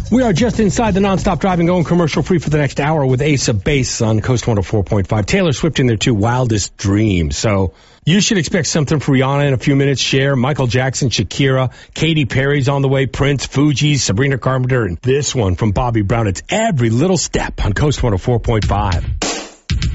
We are just inside the nonstop driving going commercial free for the next hour with Ace of Base on Coast 104.5. Taylor Swift in there too, Wildest Dreams. So you should expect something from Rihanna in a few minutes. Cher, Michael Jackson, Shakira, Katy Perry's on the way, Prince, Fugees, Sabrina Carpenter, and this one from Bobby Brown. It's Every Little Step on Coast 104.5.